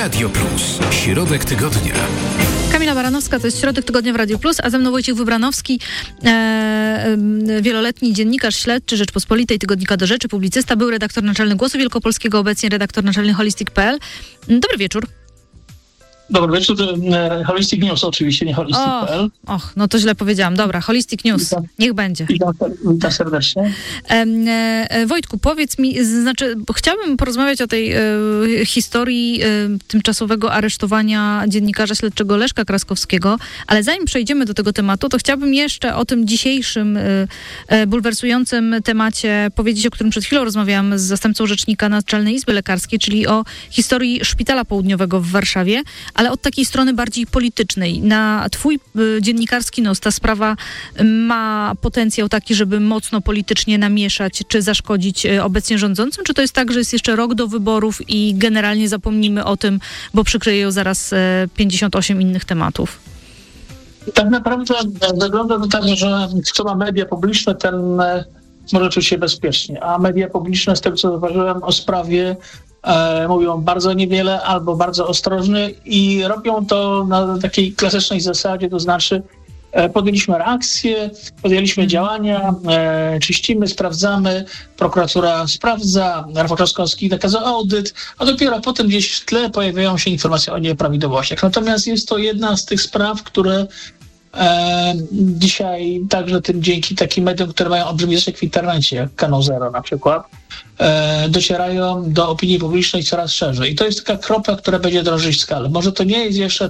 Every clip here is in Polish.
Radio Plus. Środek tygodnia. Kamila Baranowska, to jest Środek Tygodnia w Radio Plus, a ze mną Wojciech Wybranowski, wieloletni dziennikarz śledczy Rzeczpospolitej, Tygodnika Do Rzeczy, publicysta, był redaktor naczelny Głosu Wielkopolskiego, obecnie redaktor naczelny Holistic.pl. Dobry wieczór. Dobry wieczór. Holistic News oczywiście, nie Holistic.pl. No to źle powiedziałam. Dobra, Holistic News. Niech będzie. Witam serdecznie. Wojtku, powiedz mi, chciałabym porozmawiać o tej historii tymczasowego aresztowania dziennikarza śledczego Leszka Kraskowskiego, ale zanim przejdziemy do tego tematu, to chciałabym jeszcze o tym dzisiejszym bulwersującym temacie powiedzieć, o którym przed chwilą rozmawiałam z zastępcą rzecznika Naczelnej Izby Lekarskiej, czyli o historii Szpitala Południowego w Warszawie, ale od takiej strony bardziej politycznej. Na twój dziennikarski nos ta sprawa ma potencjał taki, żeby mocno politycznie namieszać czy zaszkodzić obecnie rządzącym? Czy to jest tak, że jest jeszcze rok do wyborów i generalnie zapomnimy o tym, bo przykryje ją zaraz 58 innych tematów? Tak naprawdę wygląda to tak, że kto ma media publiczne, ten może czuć się bezpiecznie. A media publiczne, z tego co zauważyłem o sprawie, mówią bardzo niewiele albo bardzo ostrożnie i robią to na takiej klasycznej zasadzie, to znaczy podjęliśmy reakcję, podjęliśmy działania, czyścimy, sprawdzamy, prokuratura sprawdza, Rafał Trzaskowski nakazał audyt, a dopiero potem gdzieś w tle pojawiają się informacje o nieprawidłowościach. Natomiast jest to jedna z tych spraw, które dzisiaj także dzięki takim mediom, które mają olbrzymi zasięg w internecie, jak Kanał Zero na przykład, docierają do opinii publicznej coraz szerzej. I to jest taka kropla, która będzie drążyć skalę. Może to nie jest jeszcze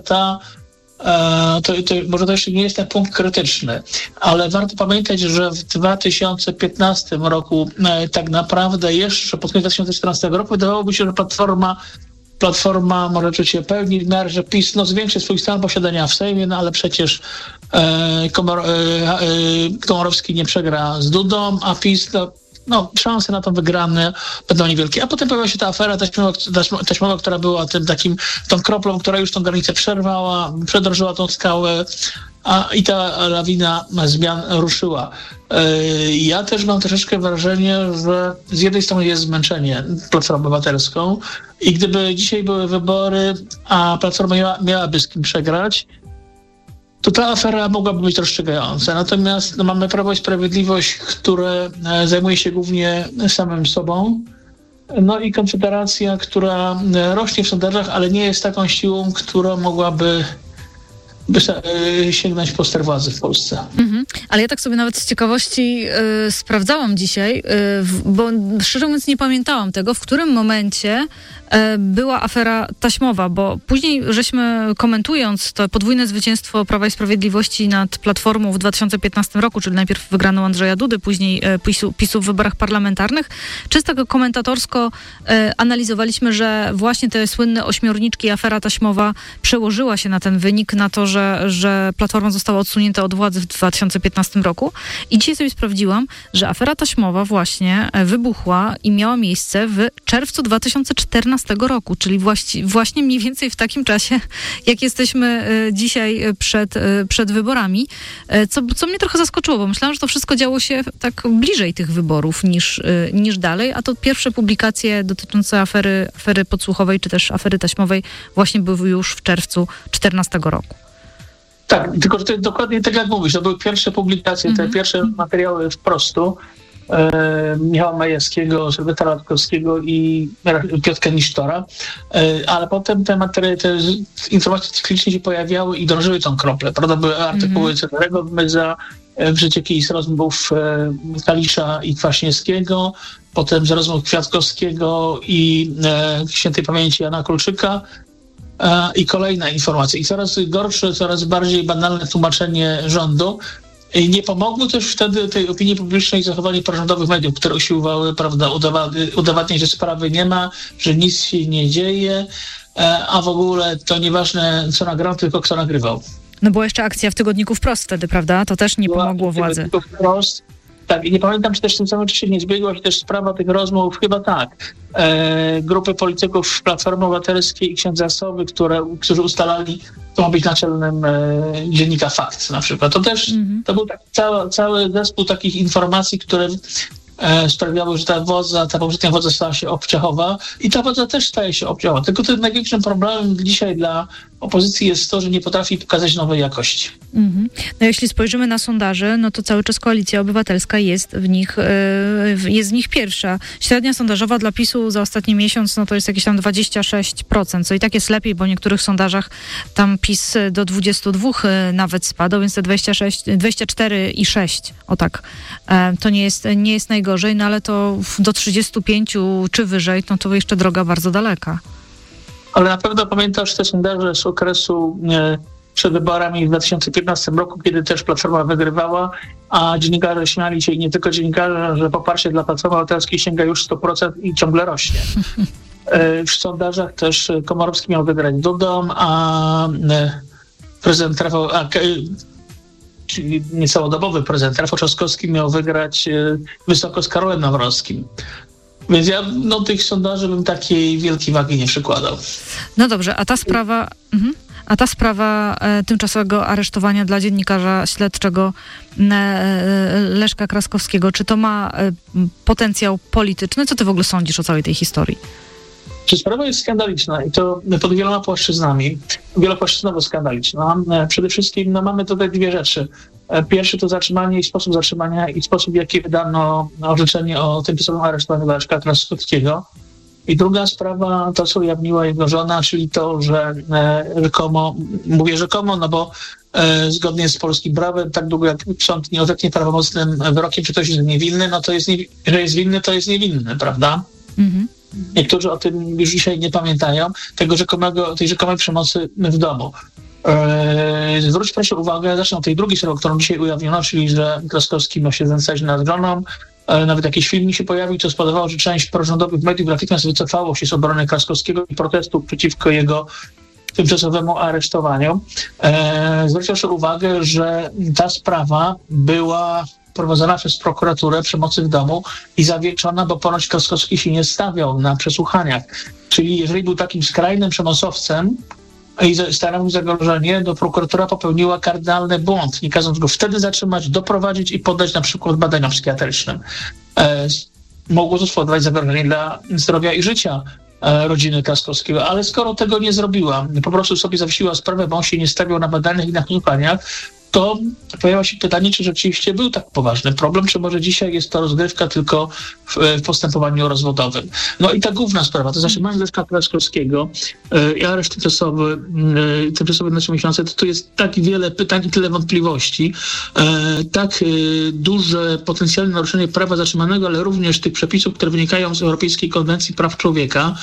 może to jeszcze nie jest ten punkt krytyczny, ale warto pamiętać, że w 2015 roku tak naprawdę jeszcze pod koniec 2014 roku wydawałoby się, że Platforma może czuć się pewni w miarę, że PiS zwiększy swój stan posiadania w Sejmie, ale przecież Komorowski nie przegra z Dudą, a PiS szanse na to wygrane będą niewielkie. A potem pojawiła się ta afera taśmowa, która była tą kroplą, która już tą granicę przedrążyła tą skałę, i ta lawina zmian ruszyła. Ja też mam troszeczkę wrażenie, że z jednej strony jest zmęczenie Platformą Obywatelską i gdyby dzisiaj były wybory, a Platforma miałaby z kim przegrać, to ta afera mogłaby być rozstrzygająca. Natomiast mamy Prawo i Sprawiedliwość, które zajmuje się głównie samym sobą. I Konfederacja, która rośnie w sondażach, ale nie jest taką siłą, która mogłaby sięgnąć po ster władzy w Polsce. Ale ja tak sobie nawet z ciekawości sprawdzałam dzisiaj, bo szczerze mówiąc nie pamiętałam tego, w którym momencie była afera taśmowa, bo później żeśmy, komentując to podwójne zwycięstwo Prawa i Sprawiedliwości nad Platformą w 2015 roku, czyli najpierw wygraną Andrzeja Dudy, później PiS-u w wyborach parlamentarnych, czysto komentatorsko analizowaliśmy, że właśnie te słynne ośmiorniczki, afera taśmowa przełożyła się na ten wynik, na to, że Platforma została odsunięta od władzy w 2015 roku. I dzisiaj sobie sprawdziłam, że afera taśmowa właśnie wybuchła i miała miejsce w czerwcu 2014 roku, czyli właśnie mniej więcej w takim czasie, jak jesteśmy dzisiaj przed wyborami, co mnie trochę zaskoczyło, bo myślałam, że to wszystko działo się tak bliżej tych wyborów niż dalej, a to pierwsze publikacje dotyczące afery podsłuchowej, czy też afery taśmowej właśnie były już w czerwcu 2014 roku. Tak, tylko że to jest dokładnie tak jak mówisz, to były pierwsze publikacje, te pierwsze materiały wprostu Michała Majewskiego, Sylwestra Latkowskiego i Piotra Nisztora, ale potem te materiały, te informacje cyklicznie się pojawiały i drążyły tą kroplę, prawda? Były artykuły Cezarego Myza, przecieki z rozmów Kalisza i Kwaśniewskiego, potem z rozmów Kwiatkowskiego i świętej pamięci Jana Kulczyka, i kolejne informacje. I coraz gorsze, coraz bardziej banalne tłumaczenie rządu. I nie pomogło też wtedy tej opinii publicznej zachowanie prorządowych mediów, które usiłowały, prawda, udowadniać, że sprawy nie ma, że nic się nie dzieje, a w ogóle to nieważne, co nagrał, tylko kto nagrywał. No była jeszcze akcja w Tygodniku Wprost wtedy, prawda? To też nie pomogło władzy. Wprost. Tak, i nie pamiętam, czy też w tym samym czasie nie zbiegła się też sprawa tych rozmów, chyba tak, grupy polityków Platformy Obywatelskiej i księdza Sowy, którzy ustalali, kto ma być naczelnym dziennika Fakt na przykład. To też to był taki cały zespół takich informacji, które sprawiały, że ta poprzednia władza stała się obciachowa i ta władza też staje się obciachowa. Tylko tym największym problemem dzisiaj dla opozycji jest to, że nie potrafi pokazać nowej jakości. Mhm. No jeśli spojrzymy na sondaże, no to cały czas Koalicja Obywatelska jest w nich pierwsza. Średnia sondażowa dla PiS-u za ostatni miesiąc, no to jest jakieś tam 26%, co i tak jest lepiej, bo w niektórych sondażach tam PiS do 22 nawet spadł, więc te 24,6, o tak, to nie jest najgorzej, no ale to do 35 czy wyżej, no to jeszcze droga bardzo daleka. Ale na pewno pamiętasz te sondaże z okresu przed wyborami w 2015 roku, kiedy też Platforma wygrywała, a dziennikarze śmiali się i nie tylko dziennikarze, że poparcie dla Platformy Obywatelskiej sięga już 100% i ciągle rośnie. W sondażach też Komorowski miał wygrać Dudą, a prezydent Rafał, czyli niecałodobowy prezydent Rafał Trzaskowski miał wygrać wysoko z Karolem Nawrockim. Więc ja tych sondaży bym takiej wielkiej wagi nie przykładał. No dobrze, a ta sprawa tymczasowego aresztowania dla dziennikarza śledczego Leszka Kraskowskiego, czy to ma potencjał polityczny? Co ty w ogóle sądzisz o całej tej historii? Czy sprawa jest skandaliczna i to pod wieloma płaszczyznami, wielopłaszczyznowo skandaliczna. Przede wszystkim mamy tutaj dwie rzeczy. Pierwszy to zatrzymanie i sposób zatrzymania i sposób, w jaki wydano orzeczenie o tymczasowym aresztowaniu Leszka Kraskowskiego. I druga sprawa, to co ujawniła jego żona, czyli to, że rzekomo, mówię rzekomo, no bo zgodnie z polskim prawem, tak długo jak sąd nie orzeknie prawomocnym wyrokiem, czy ktoś jest niewinny, no to że jest winny, to jest niewinny, prawda? Mhm. Niektórzy o tym już dzisiaj nie pamiętają, tej rzekomej przemocy w domu. Zwróć proszę uwagę, zacznę od tej drugiej sprawy, którą dzisiaj ujawniono, czyli że Kraskowski ma się znęcać nad żoną. Nawet jakiś film się pojawił, co spowodowało, że część prorządowych mediów natychmiast wycofało się z obrony Kraskowskiego i protestów przeciwko jego tymczasowemu aresztowaniu. Zwróć proszę uwagę, że ta sprawa była prowadzona przez prokuraturę przemocy w domu i zawieszona, bo ponoć Kraskowski się nie stawiał na przesłuchaniach. Czyli jeżeli był takim skrajnym przemocowcem i stanowił zagrożenie, to prokuratura popełniła kardynalny błąd, nie kazząc go wtedy zatrzymać, doprowadzić i poddać na przykład badaniom psychiatrycznym. Mogło to spowodować zagrożenie dla zdrowia i życia rodziny Kraskowskiego, ale skoro tego nie zrobiła, po prostu sobie zawiesiła sprawę, bo on się nie stawiał na badaniach i na przesłuchaniach, to pojawia się pytanie, czy rzeczywiście był tak poważny problem, czy może dzisiaj jest to rozgrywka tylko w postępowaniu rozwodowym. No i ta główna sprawa, to zatrzymanie Leszka Kraskowskiego i areszt tymczasowy na 3 miesiące, to jest tak wiele pytań i tyle wątpliwości, tak duże potencjalne naruszenie prawa zatrzymanego, ale również tych przepisów, które wynikają z Europejskiej Konwencji Praw Człowieka,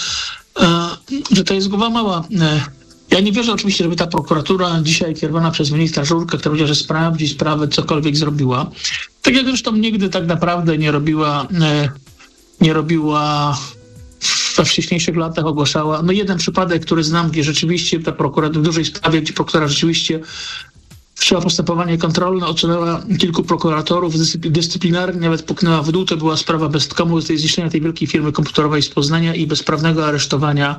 że to jest głowa mała. Ja nie wierzę oczywiście, żeby ta prokuratura dzisiaj kierowana przez ministra Żurka, która powiedziała, że sprawdzi sprawę, cokolwiek zrobiła. Tak jak zresztą nigdy tak naprawdę nie robiła we wcześniejszych latach, ogłaszała. No jeden przypadek, który znam, gdzie rzeczywiście ta prokuratura w dużej sprawie, gdzie prokuratura rzeczywiście wszczęła postępowanie kontrolne, odsunęła kilku prokuratorów dyscyplinarnie, nawet puknęła w dół. To była sprawa Bestkomu, zniszczenia tej wielkiej firmy komputerowej z Poznania i bezprawnego aresztowania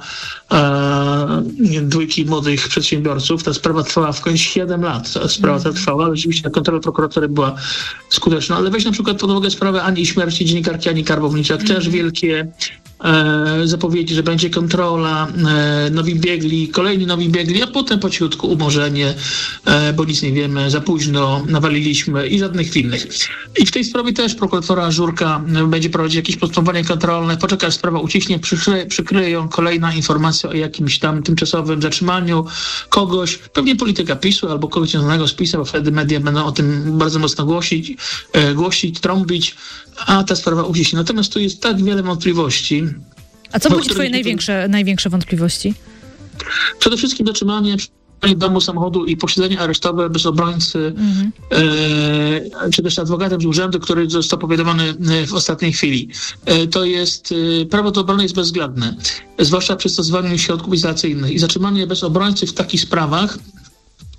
dwójki młodych przedsiębiorców. Ta sprawa trwała w końcu 7 lat. Ta sprawa ta trwała, ale rzeczywiście kontrola prokuratury była skuteczna. Ale weź na przykład pod uwagę sprawę śmierci dziennikarki Ani Karbowniczak. Też wielkie zapowiedzi, że będzie kontrola, kolejni nowi biegli, a potem po cichutku umorzenie, bo nic nie wiemy, za późno, nawaliliśmy i żadnych innych. I w tej sprawie też prokuratora Żurka będzie prowadzić jakieś postępowanie kontrolne, poczeka, aż sprawa ucichnie, przykryje ją kolejna informacja o jakimś tam tymczasowym zatrzymaniu kogoś, pewnie polityka PiS-u albo kogoś związanego z PiS-em, bo wtedy media będą o tym bardzo mocno głosić, trąbić, a ta sprawa ucichnie. Natomiast tu jest tak wiele wątpliwości. A co budzi twoje największe wątpliwości? Przede wszystkim zatrzymanie domu, samochodu i posiedzenie aresztowe bez obrońcy, czy też adwokatem z urzędu, który został powiadomiony w ostatniej chwili. To jest, prawo do obrony jest bezwzględne, zwłaszcza przy stosowaniu środków izolacyjnych. I zatrzymanie bez obrońcy w takich sprawach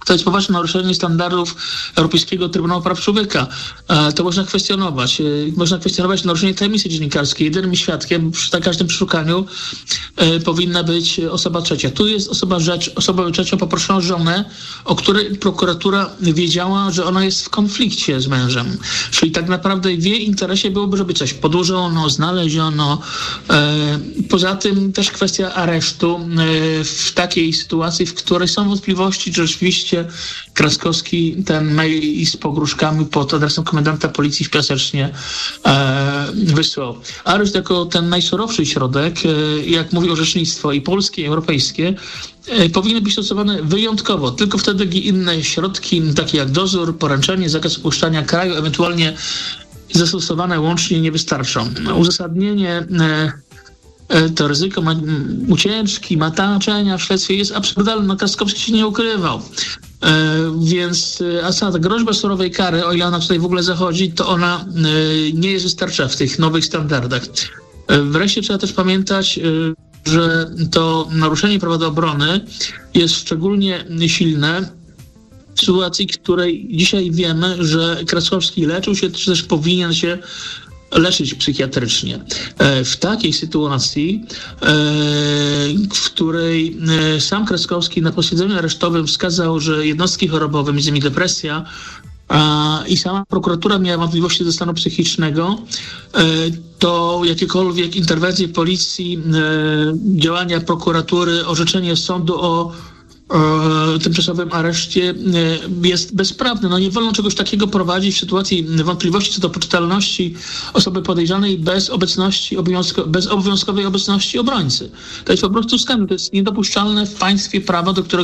to jest poważne naruszenie standardów Europejskiego Trybunału Praw Człowieka. To można kwestionować. Można kwestionować naruszenie tajemnicy dziennikarskiej. Jedynym świadkiem przy każdym przeszukaniu powinna być osoba trzecia. Tu jest osobą trzecią poproszono żonę, o której prokuratura wiedziała, że ona jest w konflikcie z mężem. Czyli tak naprawdę w jej interesie byłoby, żeby coś podłożono, znaleziono. Poza tym też kwestia aresztu w takiej sytuacji, w której są wątpliwości, czy rzeczywiście Kraskowski ten mail z pogróżkami pod adresem komendanta policji w Piasecznie wysłał. Areszt jako ten najsurowszy środek, jak mówi orzecznictwo i polskie, i europejskie, powinny być stosowane wyjątkowo. Tylko wtedy inne środki, takie jak dozór, poręczenie, zakaz opuszczania kraju, ewentualnie zastosowane łącznie nie wystarczą. Uzasadnienie to ryzyko ucieczki, mataczenia w śledztwie jest absurdalne. No, Kraskowski się nie ukrywał. Więc ta groźba surowej kary, o ile ona tutaj w ogóle zachodzi, to ona nie jest wystarczająca w tych nowych standardach. Wreszcie trzeba też pamiętać, że to naruszenie prawa do obrony jest szczególnie silne w sytuacji, w której dzisiaj wiemy, że Kraskowski leczył się, czy też powinien się leczyć psychiatrycznie. W takiej sytuacji, w której sam Kraskowski na posiedzeniu aresztowym wskazał, że jednostki chorobowe, między innymi depresja, i sama prokuratura miała wątpliwości ze stanu psychicznego, to jakiekolwiek interwencje policji, działania prokuratury, orzeczenie sądu o tymczasowym areszcie jest bezprawne. No nie wolno czegoś takiego prowadzić w sytuacji wątpliwości co do poczytalności osoby podejrzanej bez bez obowiązkowej obecności obrońcy. To jest po prostu skandal. To jest niedopuszczalne w państwie prawa, za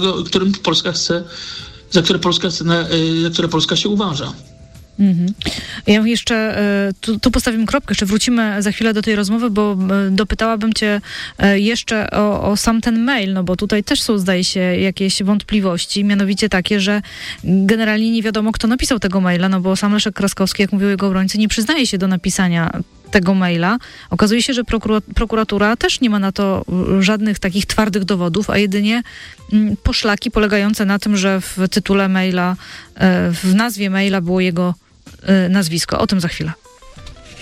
które Polska się uważa. Ja jeszcze tu postawimy kropkę, jeszcze wrócimy za chwilę do tej rozmowy, bo dopytałabym cię jeszcze o sam ten mail, no bo tutaj też są, zdaje się, jakieś wątpliwości, mianowicie takie, że generalnie nie wiadomo, kto napisał tego maila, no bo sam Leszek Kraskowski, jak mówił jego obrońcy, nie przyznaje się do napisania tego maila. Okazuje się, że prokuratura też nie ma na to żadnych takich twardych dowodów, a jedynie poszlaki polegające na tym, że w tytule maila, w nazwie maila było jego nazwisko. O tym za chwilę.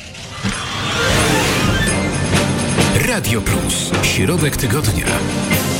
Radio Plus. Środek tygodnia.